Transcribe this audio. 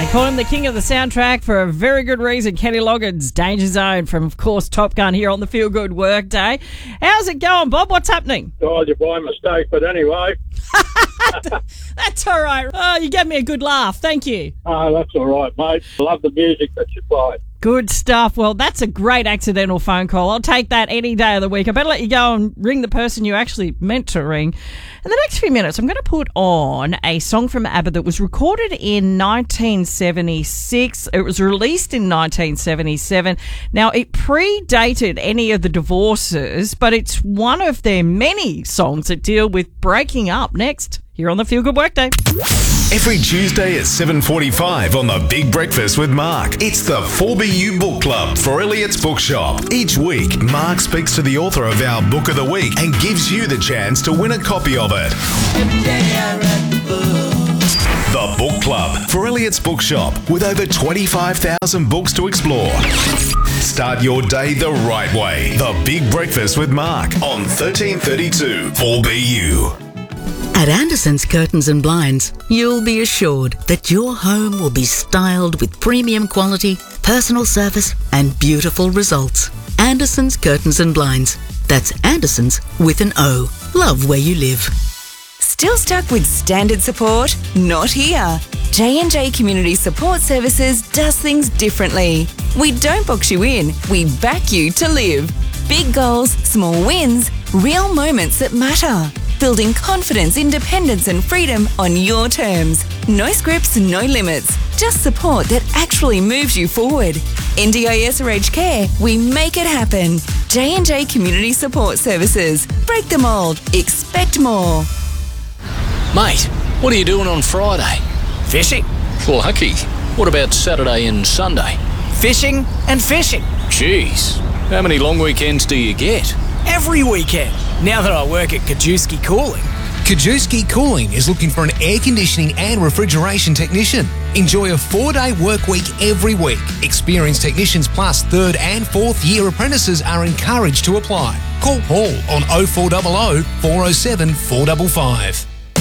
Call him the king of the soundtrack for a very good reason. Kenny Loggins, Danger Zone from, of course, Top Gun here on the Feel Good Workday. How's it going, Bob? What's happening? Oh, you're by mistake, but anyway. That's all right. Oh, you gave me a good laugh. Thank you. Oh, that's all right, mate. I love the music that you play. Good stuff. Well, that's a great accidental phone call. I'll take that any day of the week. I better let you go and ring the person you actually meant to ring. In the next few minutes, I'm going to put on a song from ABBA that was recorded in 1976. It was released in 1977. Now, it predated any of the divorces, but it's one of their many songs that deal with breaking up. Next, here on the Feel Good Workday. Every Tuesday at 7:45 on The Big Breakfast with Mark. It's the 4BU Book Club for Elliot's Bookshop. Each week, Mark speaks to the author of our Book of the Week and gives you the chance to win a copy of it. The Book Club for Elliot's Bookshop with over 25,000 books to explore. Start your day the right way. The Big Breakfast with Mark on 1332 4BU. At Anderson's Curtains and Blinds, you'll be assured that your home will be styled with premium quality, personal service and beautiful results. Anderson's Curtains and Blinds. That's Anderson's with an O. Love where you live. Still stuck with standard support? Not here. J&J Community Support Services does things differently. We don't box you in, we back you to live. Big goals, small wins, real moments that matter. Building confidence, independence and freedom on your terms. No scripts, no limits. Just support that actually moves you forward. NDIS or aged care, we make it happen. J&J Community Support Services. Break the mould. Expect more. Mate, what are you doing on Friday? Fishing. Lucky. What about Saturday and Sunday? Fishing and fishing. Jeez, how many long weekends do you get? Every weekend, now that I work at Kajewski Cooling. Kajewski Cooling is looking for an air conditioning and refrigeration technician. Enjoy a 4-day work week every week. Experienced technicians plus 3rd and 4th year apprentices are encouraged to apply. Call Paul on 0400 407 455.